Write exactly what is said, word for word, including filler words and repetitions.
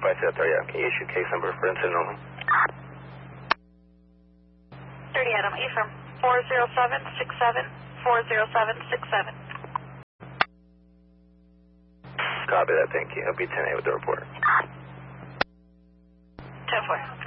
five set there, yeah. Can you issue case number for incident only? thirty Adam, E from four zero seven six seven, four zero seven six seven. Copy that, thank you. I'll be ten A with the report. ten four.